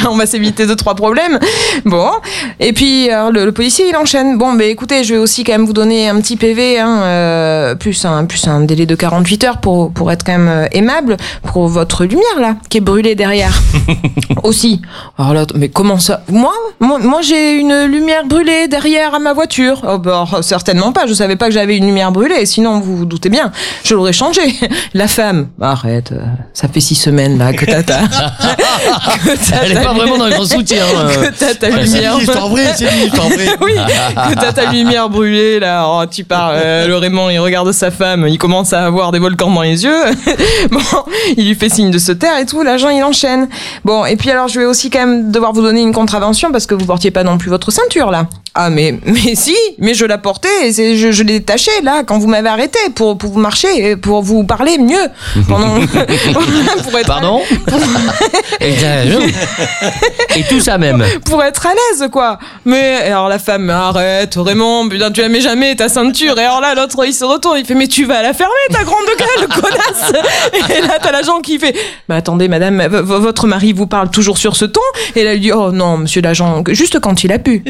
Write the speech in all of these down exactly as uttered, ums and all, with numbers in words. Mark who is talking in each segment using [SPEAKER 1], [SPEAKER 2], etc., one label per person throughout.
[SPEAKER 1] on va s'éviter deux trois problèmes. Bon, et puis alors, le, le policier il enchaîne. Bon, ben écoutez, je vais aussi quand même vous donner un petit P V, hein, euh, plus un plus un délai de quarante-huit heures pour pour être quand même euh, aimable pour votre lumière là qui est brûlée derrière. Aussi. Alors là, mais comment ça? Moi, moi, moi j'ai une lumière brûlée derrière à ma voiture. Oh bah certainement pas. Je savais pas que j'avais une lumière brûlée. Sinon, vous vous doutez bien, je l'aurais changé. La femme, arrête. euh, Ça fait six semaines là que t'as ta. que t'as
[SPEAKER 2] Elle est
[SPEAKER 1] ta
[SPEAKER 2] pas
[SPEAKER 1] lu-
[SPEAKER 2] vraiment dans le grand soutien. euh.
[SPEAKER 1] que t'as ta
[SPEAKER 2] Ouais,
[SPEAKER 1] lumière.
[SPEAKER 3] C'est en vrai, c'est lui, c'est en vrai.
[SPEAKER 1] Oui, que t'as ta lumière brûlée là. Oh, tu pars. Euh, le Raymond, il regarde sa femme. Il commence à avoir des volcans dans les yeux. Bon, il lui fait signe de se taire et tout. L'agent, il enchaîne. Bon, et puis alors, je vais aussi quand même devoir vous donner une contravention parce que vous portiez pas non plus votre ceinture là. Ah mais mais si, mais je la portais, et c'est, je, je l'ai détachée là quand vous m'avez arrêté pour pour vous marcher, pour vous parler mieux pendant pour être
[SPEAKER 2] Pardon et, et tout ça même.
[SPEAKER 1] pour être à l'aise quoi. Mais alors la femme, mais arrête Raymond, putain tu la mets jamais ta ceinture. Et alors là l'autre il se retourne, il fait mais tu vas la fermer ta grande gueule connasse. Et là t'as l'agent qui fait mais attendez madame, v- v- votre mari vous parle toujours sur ce ton. Et là il dit oh non monsieur l'agent, juste quand il a pu.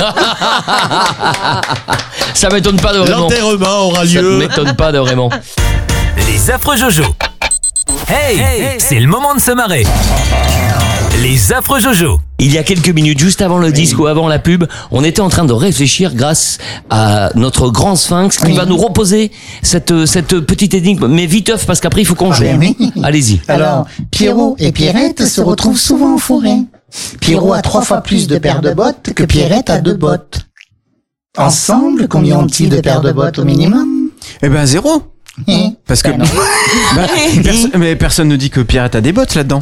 [SPEAKER 2] Ça m'étonne pas de Raymond.
[SPEAKER 3] L'enterrement aura
[SPEAKER 2] Ça
[SPEAKER 3] lieu.
[SPEAKER 2] m'étonne pas de Raymond.
[SPEAKER 4] Les affreux Jojo. Hey, hey, c'est le moment de se marrer. Les affreux Jojo.
[SPEAKER 2] Il y a quelques minutes, juste avant le disque ou avant la pub, on était en train de réfléchir grâce à notre grand sphinx qui
[SPEAKER 5] Oui.
[SPEAKER 2] va nous reposer cette, cette petite énigme. Mais viteuf, parce qu'après il faut qu'on joue.
[SPEAKER 5] ben oui.
[SPEAKER 2] Allez-y.
[SPEAKER 5] Alors, Pierrot et Pierrette se retrouvent souvent en forêt. Pierrot a trois fois plus de paires de bottes que Pierrette a deux bottes. Ensemble, combien ont-ils de paires de bottes au minimum?
[SPEAKER 6] Eh ben zéro.
[SPEAKER 5] Hein?
[SPEAKER 6] Parce que
[SPEAKER 5] Ben non.
[SPEAKER 6] bah, perso- mais personne ne dit que Pierrette a des bottes là-dedans.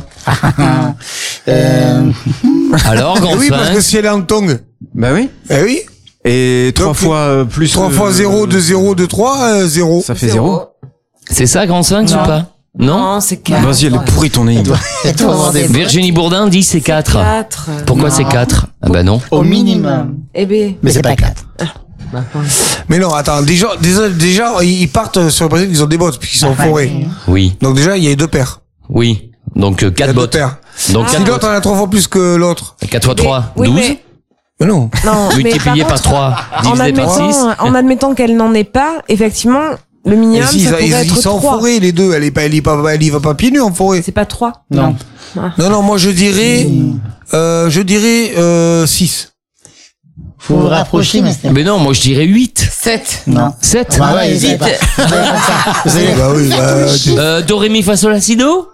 [SPEAKER 5] Euh,
[SPEAKER 2] Alors, grand
[SPEAKER 7] Eh oui, parce que
[SPEAKER 2] sphinx.
[SPEAKER 7] si elle est en tongue.
[SPEAKER 6] Bah oui.
[SPEAKER 7] Eh oui.
[SPEAKER 6] Et trois
[SPEAKER 7] Donc,
[SPEAKER 6] fois euh, plus.
[SPEAKER 7] trois
[SPEAKER 6] euh,
[SPEAKER 7] fois zéro, deux zéro, deux trois, euh, zéro.
[SPEAKER 6] Ça fait zéro.
[SPEAKER 2] C'est ça, grand sphinx
[SPEAKER 5] Non.
[SPEAKER 2] ou pas? Non.
[SPEAKER 1] c'est quatre.
[SPEAKER 6] Vas-y, elle est pourrie ton énigme.
[SPEAKER 5] et toi, avoir des bottes
[SPEAKER 2] Virginie Bourdin dit c'est quatre.
[SPEAKER 1] quatre.
[SPEAKER 2] Pourquoi
[SPEAKER 5] Non.
[SPEAKER 2] c'est quatre? Ah bah non.
[SPEAKER 5] au minimum.
[SPEAKER 1] Eh ben.
[SPEAKER 5] Mais c'est pas quatre.
[SPEAKER 7] Mais non, attends, déjà, déjà, déjà, ils partent sur le principe qu'ils ont des bottes, puisqu'ils sont en forêt.
[SPEAKER 2] Oui,
[SPEAKER 7] Donc déjà, il y a deux paires.
[SPEAKER 2] oui. Donc euh,
[SPEAKER 7] Il y a
[SPEAKER 2] quatre
[SPEAKER 7] deux
[SPEAKER 2] bottes.
[SPEAKER 7] paires.
[SPEAKER 2] Donc
[SPEAKER 7] Si
[SPEAKER 2] quatre
[SPEAKER 7] l'autre
[SPEAKER 2] bottes.
[SPEAKER 7] en a trois fois plus que l'autre.
[SPEAKER 2] quatre fois trois,
[SPEAKER 1] Oui,
[SPEAKER 2] douze.
[SPEAKER 1] mais-
[SPEAKER 7] Mais non.
[SPEAKER 1] Non, mais
[SPEAKER 2] Multiplié par
[SPEAKER 1] contre,
[SPEAKER 2] trois,
[SPEAKER 1] en
[SPEAKER 2] divisé par
[SPEAKER 1] admettant,
[SPEAKER 2] six.
[SPEAKER 1] en admettant qu'elle n'en ait pas, effectivement, le minimum,
[SPEAKER 7] Mais si,
[SPEAKER 1] ça
[SPEAKER 7] ils,
[SPEAKER 1] pourrait
[SPEAKER 7] ils-
[SPEAKER 1] être
[SPEAKER 7] ils sont en
[SPEAKER 1] trois.
[SPEAKER 7] forêt, les deux. Elle est pas, elle y pas, elle y va pas pieds nus en forêt.
[SPEAKER 1] C'est pas trois.
[SPEAKER 5] Non.
[SPEAKER 7] Non, non, moi je dirais, euh, je dirais, euh, six.
[SPEAKER 5] Faut vous rapprocher, mais c'est...
[SPEAKER 2] Mais non, moi je dirais huit.
[SPEAKER 1] sept.
[SPEAKER 5] Non.
[SPEAKER 2] sept.
[SPEAKER 5] Bah ouais, vous avez pas- vous avez pas ça. Vous avez-
[SPEAKER 7] Bah oui, bah, tu-
[SPEAKER 2] Euh, do, ré, mi, fa, sol, la, si, do.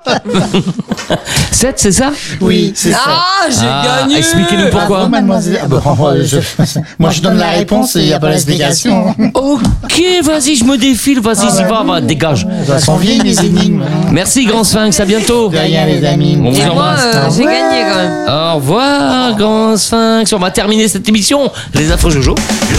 [SPEAKER 2] sept, c'est ça?
[SPEAKER 5] Oui, c'est ça.
[SPEAKER 1] Ah, j'ai
[SPEAKER 2] Ah,
[SPEAKER 1] gagné.
[SPEAKER 2] expliquez-nous pourquoi.
[SPEAKER 5] Bravo, mademoiselle. Ah, bon, je- moi, je donne la réponse et il n'y a pas l'explication.
[SPEAKER 2] Ok, vas-y, je me défile, vas-y,
[SPEAKER 5] Ah,
[SPEAKER 2] y
[SPEAKER 5] bah
[SPEAKER 2] va,
[SPEAKER 5] oui.
[SPEAKER 2] va, dégage.
[SPEAKER 5] Elles sont vieilles, les énigmes.
[SPEAKER 2] Merci, grand sphinx, à bientôt.
[SPEAKER 5] De rien, les amis.
[SPEAKER 2] On vous
[SPEAKER 1] Et moi,
[SPEAKER 2] embrasse.
[SPEAKER 1] euh, j'ai gagné quand même.
[SPEAKER 2] Au revoir, grand sphinx. On va terminer cette émission. Les affreux Jojo.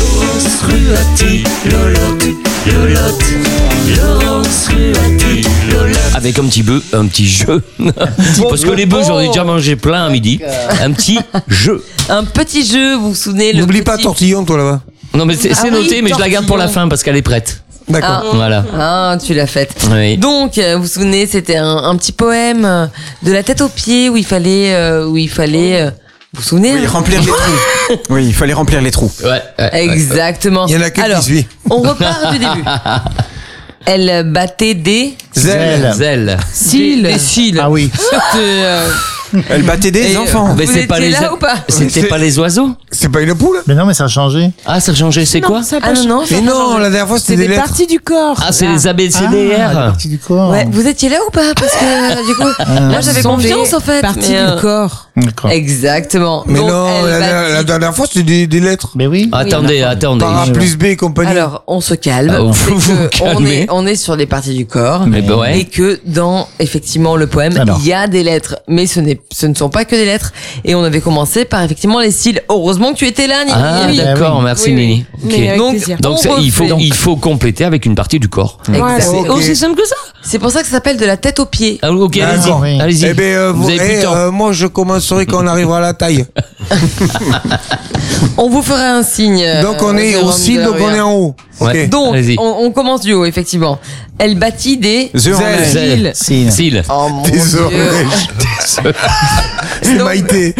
[SPEAKER 2] Avec un petit bœuf, un petit jeu. Parce que les bœufs, j'en ai déjà mangé plein à midi. Un petit jeu.
[SPEAKER 8] Un petit jeu, vous vous souvenez le
[SPEAKER 7] N'oublie pas
[SPEAKER 8] petit-
[SPEAKER 7] Tortillon, toi là-bas.
[SPEAKER 2] Non, mais c'est
[SPEAKER 8] Ah
[SPEAKER 2] c'est
[SPEAKER 8] oui,
[SPEAKER 2] noté, mais je la garde pour la
[SPEAKER 8] tortillon.
[SPEAKER 2] fin parce qu'elle est prête.
[SPEAKER 7] D'accord.
[SPEAKER 2] Voilà.
[SPEAKER 8] Ah, tu l'as faite.
[SPEAKER 2] Oui.
[SPEAKER 8] Donc, euh, vous vous souvenez, c'était un, un petit poème euh, de la tête aux pieds où il fallait, euh, où il fallait, euh, vous vous souvenez
[SPEAKER 6] Oui,
[SPEAKER 8] hein
[SPEAKER 6] remplir les trous. Oui, il fallait remplir les trous.
[SPEAKER 2] Ouais, ouais, ouais.
[SPEAKER 8] Exactement.
[SPEAKER 7] Il y en a qu'un
[SPEAKER 8] Alors,
[SPEAKER 7] qui suit.
[SPEAKER 8] on repart du début. Elle battait des
[SPEAKER 7] Zèle.
[SPEAKER 2] Zèle.
[SPEAKER 8] cils. Des cils.
[SPEAKER 5] Ah oui.
[SPEAKER 8] C'était, euh,
[SPEAKER 6] Elle battait des
[SPEAKER 8] Et,
[SPEAKER 6] enfants.
[SPEAKER 2] Mais
[SPEAKER 8] Vous
[SPEAKER 2] c'est pas
[SPEAKER 8] étiez
[SPEAKER 2] les
[SPEAKER 8] là ou pas
[SPEAKER 2] C'était
[SPEAKER 7] C'est-
[SPEAKER 2] pas les oiseaux?
[SPEAKER 7] C'est pas une poule?
[SPEAKER 5] Mais non, mais ça a changé.
[SPEAKER 2] Ah, ça a changé, c'est quoi?
[SPEAKER 1] Ça a
[SPEAKER 8] Ah
[SPEAKER 1] pas
[SPEAKER 8] non, non, ça
[SPEAKER 7] Mais
[SPEAKER 8] a pas
[SPEAKER 7] non,
[SPEAKER 8] changé.
[SPEAKER 7] la dernière fois
[SPEAKER 1] C'est
[SPEAKER 7] c'était des
[SPEAKER 1] des
[SPEAKER 7] lettres.
[SPEAKER 1] parties du corps.
[SPEAKER 2] Ah, c'est les A B C D
[SPEAKER 5] Ah, la
[SPEAKER 2] R.
[SPEAKER 5] partie du corps.
[SPEAKER 8] Ouais, vous étiez là ou pas? Parce que du coup, moi j'avais
[SPEAKER 1] Ce sont
[SPEAKER 8] confiance
[SPEAKER 1] des
[SPEAKER 8] en fait.
[SPEAKER 1] Parties
[SPEAKER 8] mais, euh,
[SPEAKER 1] du corps.
[SPEAKER 5] D'accord.
[SPEAKER 8] Exactement.
[SPEAKER 7] Mais
[SPEAKER 8] Donc,
[SPEAKER 7] non,
[SPEAKER 8] elle
[SPEAKER 7] la, la-
[SPEAKER 8] battit-
[SPEAKER 7] la dernière fois c'était des, des lettres.
[SPEAKER 5] Mais oui.
[SPEAKER 2] Attendez, attendez.
[SPEAKER 7] Par A plus B et compagnie.
[SPEAKER 8] Alors, on se calme.
[SPEAKER 2] Ah, vous
[SPEAKER 8] C'est
[SPEAKER 2] vous
[SPEAKER 8] que on
[SPEAKER 2] calmez.
[SPEAKER 8] est, on est sur les parties du corps.
[SPEAKER 2] Mais bah ouais.
[SPEAKER 8] Et que dans, effectivement, le poème,
[SPEAKER 5] Alors.
[SPEAKER 8] il y a des lettres. Mais ce n'est, ce ne sont pas que des lettres. Et on avait commencé par, effectivement, les cils. Heureusement que tu étais là, Nini.
[SPEAKER 2] Ah,
[SPEAKER 8] Oui.
[SPEAKER 2] d'accord,
[SPEAKER 5] oui.
[SPEAKER 2] merci
[SPEAKER 1] Oui, oui.
[SPEAKER 2] Nini. Ok.
[SPEAKER 1] Mais avec
[SPEAKER 8] Donc,
[SPEAKER 1] plaisir.
[SPEAKER 2] Donc
[SPEAKER 8] on
[SPEAKER 2] c'est- il faut
[SPEAKER 8] refait.
[SPEAKER 2] il faut compléter avec une partie du corps.
[SPEAKER 1] Voilà.
[SPEAKER 8] Exact.
[SPEAKER 7] Ok.
[SPEAKER 2] Oh, c'est simple que ça.
[SPEAKER 8] C'est pour ça que ça s'appelle de la tête aux pieds.
[SPEAKER 2] Ah, ok,
[SPEAKER 7] D'accord.
[SPEAKER 2] allez-y.
[SPEAKER 5] Oui.
[SPEAKER 2] Allez-y.
[SPEAKER 7] Eh ben, euh,
[SPEAKER 2] vous
[SPEAKER 7] vous-
[SPEAKER 2] avez plus
[SPEAKER 7] eh,
[SPEAKER 2] de temps.
[SPEAKER 7] euh, moi je commencerai quand on arrivera à la taille.
[SPEAKER 8] On vous fera un signe. euh,
[SPEAKER 7] Donc on est
[SPEAKER 8] Jérôme
[SPEAKER 7] au cil,
[SPEAKER 8] de
[SPEAKER 7] donc on
[SPEAKER 8] Ruyer.
[SPEAKER 7] est en haut.
[SPEAKER 2] Ouais.
[SPEAKER 7] Ok.
[SPEAKER 8] Donc,
[SPEAKER 2] Allez-y.
[SPEAKER 8] on, on commence du haut, effectivement. Elle bâtit des
[SPEAKER 6] The en
[SPEAKER 7] Zèle.
[SPEAKER 6] l'air.
[SPEAKER 2] Zèle.
[SPEAKER 8] cils.
[SPEAKER 5] Si.
[SPEAKER 2] Cils.
[SPEAKER 8] Oh mon
[SPEAKER 7] Des
[SPEAKER 8] Dieu.
[SPEAKER 7] oreilles. C'est Maïté.